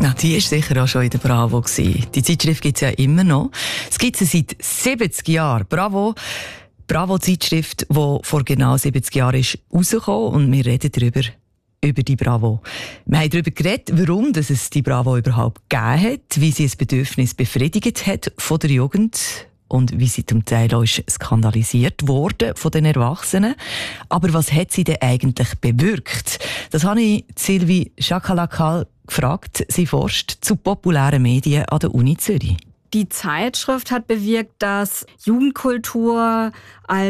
Ja, die war sicher auch schon in der Bravo. Die Zeitschrift gibt es ja immer noch. Es gibt sie seit 70 Jahren. Bravo-Zeitschrift, die vor genau 70 Jahren ist rausgekommen, und wir reden darüber, über die Bravo. Wir haben darüber geredet, warum es die Bravo überhaupt gegeben hat, wie sie ein Bedürfnis befriedigt hat von der Jugend und wie sie zum Teil auch skandalisiert wurde von den Erwachsenen. Aber was hat sie denn eigentlich bewirkt? Das habe ich Sylvie Chakalakal gefragt. Sie forscht zu populären Medien an der Uni Zürich. Die Zeitschrift hat bewirkt, dass Jugendkultur als